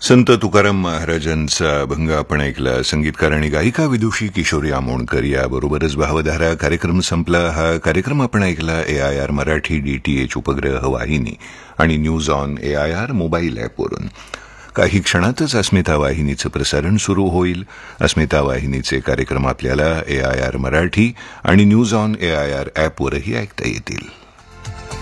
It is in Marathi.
संत तुकाराम महाराजांचा अभंग आपण ऐकला. संगीतकार आणि गायिका विदुषी किशोरी आमोणकर याबरोबरच भावधारा कार्यक्रम संपला. हा कार्यक्रम आपण ऐकला AIR मराठी DTH उपग्रह वाहिनी आणि न्यूज ऑन AIR मोबाईल ॲपवरून. काही क्षणातच अस्मिता वाहिनीचं प्रसारण सुरू होईल. अस्मिता वाहिनीचे कार्यक्रम आपल्याला AIR मराठी आणि न्यूज ऑन AIR ॲपवरही ऐकता येतील.